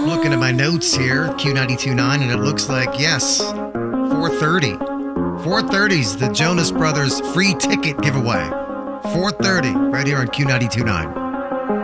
Looking at my notes here, Q92.9, and it looks like, yes, 4:30. 4:30's the Jonas Brothers free ticket giveaway. 4:30, right here on Q92.9.